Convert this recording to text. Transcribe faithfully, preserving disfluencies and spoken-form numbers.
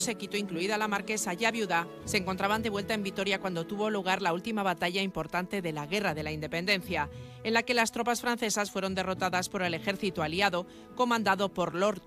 séquito, incluida la marquesa ya viuda, se encontraban de vuelta en Vitoria cuando tuvo lugar la última batalla importante de la Guerra de la Independencia, en la que las tropas francesas fueron derrotadas por el ejército aliado, comandado por Lord